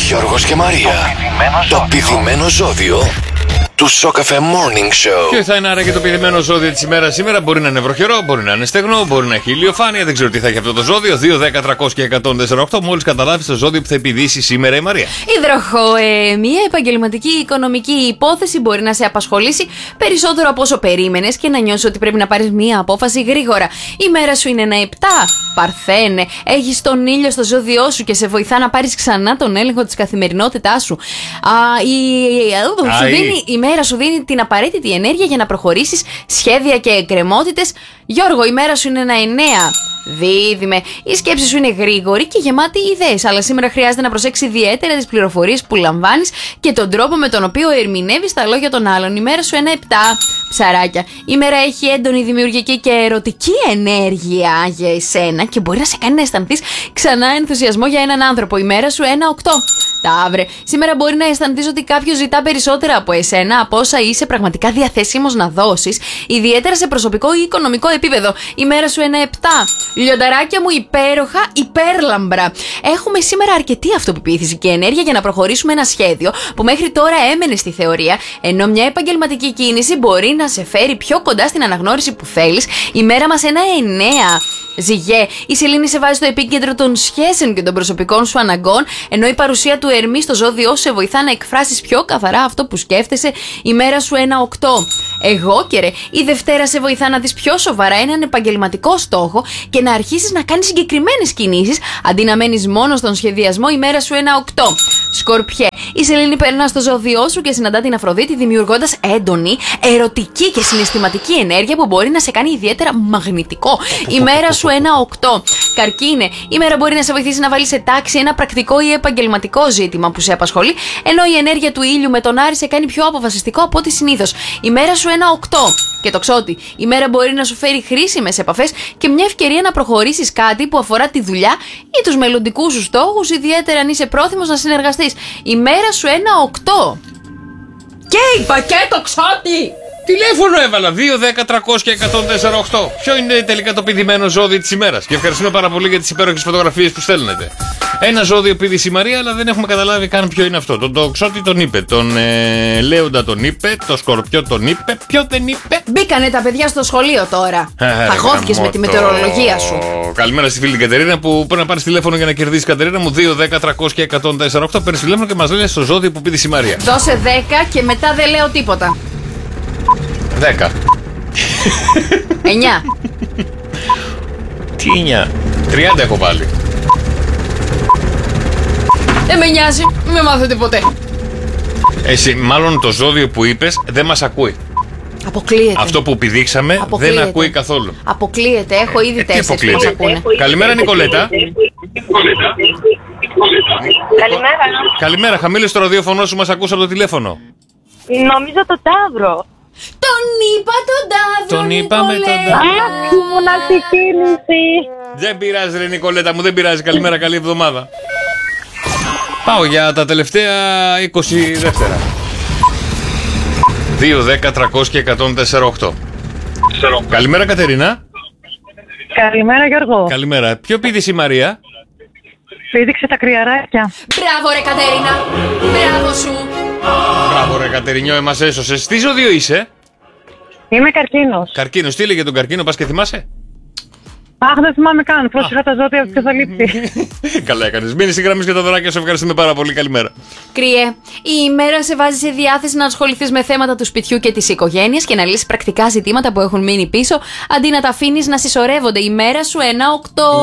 Γιώργος και Μαρία. Το πηδημένο ζώδιο του Shock FM Morning Show. Ποιο θα είναι άραγε το πηδημένο ζώδιο της ημέρας σήμερα? Μπορεί να είναι βροχερό, μπορεί να είναι στεγνό, μπορεί να έχει ηλιοφάνεια. Δεν ξέρω τι θα έχει αυτό το ζώδιο. 2, 10, 300 και 148. Μόλις καταλάβεις το ζώδιο που θα επιδύσει σήμερα η Μαρία. Υδροχό, μια επαγγελματική οικονομική υπόθεση μπορεί να σε απασχολήσει περισσότερο από όσο περίμενες και να νιώσεις ότι πρέπει να πάρεις μια απόφαση γρήγορα. Η μέρα σου είναι ένα 7. Παρθένε, έχεις τον ήλιο στο ζώδιό σου και σε βοηθά να πάρεις ξανά τον έλεγχο της καθημερινότητάς σου. Η μέρα σου δίνει την απαραίτητη ενέργεια για να προχωρήσεις σχέδια και εκκρεμότητες. Γιώργο, η μέρα σου είναι ένα 9. Δίδυμε, η σκέψη σου είναι γρήγορη και γεμάτη ιδέες, αλλά σήμερα χρειάζεται να προσέξεις ιδιαίτερα τις πληροφορίες που λαμβάνεις και τον τρόπο με τον οποίο ερμηνεύεις τα λόγια των άλλων. Η μέρα σου ένα 7. Ψαράκια, η μέρα έχει έντονη δημιουργική και ερωτική ενέργεια για εσένα και μπορεί να σε κάνει να αισθανθείς ξανά ενθουσιασμό για έναν άνθρωπο. Η μέρα σου ένα 8. Ταύρε, σήμερα μπορεί να αισθανθείς ότι κάποιος ζητά περισσότερα από εσένα από όσα είσαι πραγματικά διαθέσιμος να δώσεις, ιδιαίτερα σε προσωπικό ή οικονομικό επίπεδο. Η μέρα σου ένα 7. Λιονταράκια μου, υπέροχα, υπέρλαμπρα. Έχουμε σήμερα αρκετή αυτοπεποίθηση και ενέργεια για να προχωρήσουμε ένα σχέδιο που μέχρι τώρα έμενε στη θεωρία, ενώ μια επαγγελματική κίνηση μπορεί να σε φέρει πιο κοντά στην αναγνώριση που θέλεις. Η μέρα μας ένα 9. Ζυγέ, η σελήνη σε βάζει στο επίκεντρο των σχέσεων και των προσωπικών σου αναγκών, ενώ η παρουσία του Ερμή στο ζώδιό σε βοηθά να εκφράσεις πιο καθαρά αυτό που σκέφτεσαι. Η μέρα σου ένα 8. Εγώ και ρε, η Δευτέρα σε βοηθά να δεις πιο σοβαρά έναν επαγγελματικό στόχο και να αρχίσεις να κάνεις συγκεκριμένες κινήσεις αντί να μένεις μόνο στον σχεδιασμό. Η μέρα σου ένα 8. Σκορπιέ, η σελήνη περνά στο ζώδιό σου και συναντά την Αφροδίτη, δημιουργώντας έντονη, ερωτική και συναισθηματική ενέργεια που μπορεί να σε κάνει ιδιαίτερα μαγνητικό. Η μέρα σου ένα 8. Καρκίνε, η μέρα μπορεί να σε βοηθήσει να βάλεις σε τάξη ένα πρακτικό ή επαγγελματικό ζήτημα που σε απασχολεί, ενώ η ενέργεια του ήλιου με τον Άρη σε κάνει πιο αποφασιστικό από ό,τι συνήθως. Η μέρα σου ένα 8. Και τοξότη, η μέρα μπορεί να σου φέρει χρήσιμες επαφές και μια ευκαιρία να προχωρήσεις κάτι που αφορά τη δουλειά ή τους μελλοντικούς σου στόχους, ιδιαίτερα αν είσαι πρόθυμος να συνεργαστείς. Η μέρα σου ένα 8. Και είπα και τοξότη! Τηλέφωνο έβαλα 2, 10, 300 και 148. Ποιο είναι τελικά το πηδημένο ζώδιο της ημέρας? Και ευχαριστούμε πάρα πολύ για τις υπέροχες φωτογραφίες που στέλνετε. Ένα ζώδιο πήδησε η Μαρία, αλλά δεν έχουμε καταλάβει καν ποιο είναι αυτό. Τον τοξότη τον είπε, τον Λέοντα τον είπε, το Σκορπιό τον είπε. Ποιο δεν είπε? Μπήκανε τα παιδιά στο σχολείο τώρα. Παγώθηκες με τη μετεωρολογία σου. Καλημέρα στη φίλη Κατερίνα που πρέπει να πάρει τηλέφωνο για να κερδίσει. Κατερίνα μου, 2, 10, 300 και 148. Παίρνει τηλέφωνο και μας λέει στο ζώδιο που πήδησε η Μαρία. Δώσε 10 και μετά δεν λέω τίποτα. 10. 9. Τι 9? 30 έχω βάλει. Δεν με νοιάζει, μην με μάθετε ποτέ. Εσύ, μάλλον το ζώδιο που είπες δεν μας ακούει. Αποκλείεται. Αυτό που πηδήξαμε δεν ακούει καθόλου. Αποκλείεται, έχω ήδη 4 που ακούνε. Καλημέρα Νικολέτα. Καλημέρα. Καλημέρα, χαμήλωσε το ραδιόφωνο σου, μας ακούς από το τηλέφωνο. Νομίζω το Ταύρο. Τον είπα τον Ταύρο. Τον είπαμε τον Ταύρο. Αχ, ήμουν αυτή κίνηση. Δεν πειράζει ρε Νικολέτα μου, δεν πειράζει. Καλημέρα, καλή εβδομάδα. Πάω για τα τελευταία 20 δεύτερα. 2, 10, 300 και 148. Καλημέρα Κατερίνα. Καλημέρα Γιώργο. Καλημέρα. Ποιο πήδησε η Μαρία? Πήδηξε τα κρυαράκια. Μπράβο ρε Κατερίνα. Μπράβο σου. Μπράβο ρε Κατερινιό, μας έσωσες. Τι ζώδιο είσαι? Είμαι καρκίνος. Καρκίνος. Τι έλεγε τον καρκίνο, πας και θυμάσαι? Αχ, δεν θυμάμαι καν. Πρόσεχα τα ζώδια ποιο θα λείψει. Καλά έκανες. Μείνεις στη γραμμή και τα δωράκια σου. Ευχαριστούμε πάρα πολύ. Καλημέρα. Κρυέ, η ημέρα σε βάζει σε διάθεση να ασχοληθείς με θέματα του σπιτιού και της οικογένειας και να λύσεις πρακτικά ζητήματα που έχουν μείνει πίσω, αντί να τα αφήνεις να συσσωρεύονται. Η μέρα σου ένα 8.